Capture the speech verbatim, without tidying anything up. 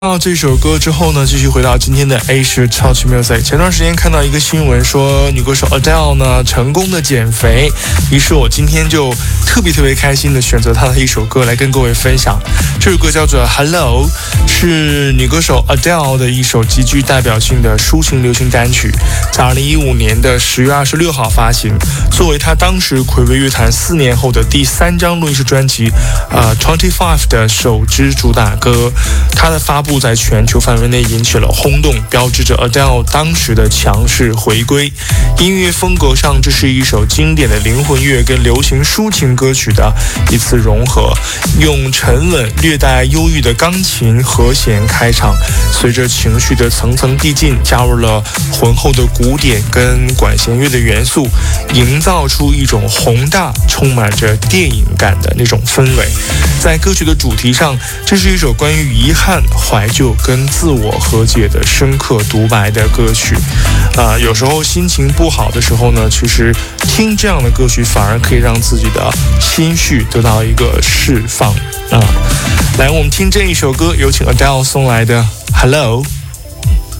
到这首歌之后呢，继续回到今天的 A 十超级 music。前段时间看到一个新闻说，女歌手 Adele 呢成功的减肥，于是我今天就特别特别开心的选择她的一首歌来跟各位分享。这首歌叫做 Hello， 是女歌手 Adele 的一首极具代表性的抒情流行单曲，在二零一五年的十月二十六号发行，作为她当时睽违乐坛四年后的第三张录音室专辑呃25的首支主打歌。她的发布在全球范围内引起了轰动，标志着 Adele 当时的强势回归。音乐风格上，这是一首经典的灵魂乐跟流行抒情歌曲的一次融合，用沉稳略带忧郁的钢琴和弦开场，随着情绪的层层递进，加入了浑厚的鼓点跟管弦乐的元素，营造出一种宏大充满着电影感的那种氛围。在歌曲的主题上，这是一首关于遗憾、怀旧跟自我和解的深刻独白的歌曲。啊、呃，有时候心情不好的时候呢，其实听这样的歌曲反而可以让自己的心绪得到一个释放啊。来，我们听这一首歌，有请 Adele 送来的 Hello。